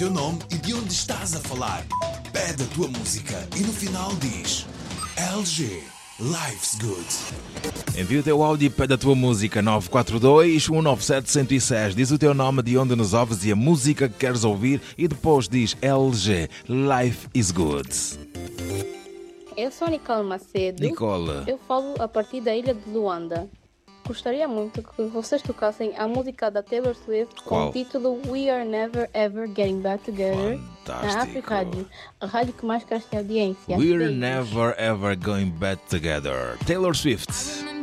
Teu nome e de onde estás a falar. Pede a tua música e no final diz LG. Life's Good. Envia o teu áudio e pede a tua música 942-197-106. Diz o teu nome, de onde nos ouves e a música que queres ouvir e depois diz LG. Life is Good. Eu sou a Nicole Macedo. Nicole. Eu falo a partir da ilha de Luanda. Gostaria muito que vocês tocassem a música da Taylor Swift com o título We Are Never Ever Getting Back Together na África Rádio, a rádio que mais cresce em audiência. We're never ever going back together. Taylor Swift.